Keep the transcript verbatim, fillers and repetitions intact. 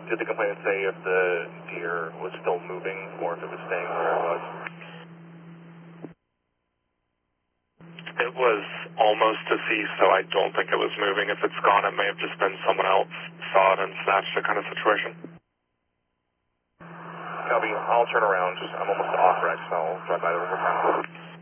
Did the complainant say if the deer was still moving or if it was staying where it was? It was almost deceased, so I don't think it was moving. If it's gone, it may have just been someone else saw it and snatched it kind of situation. Copy. I'll turn around. I'm almost off right, so I'll drive by there one more time.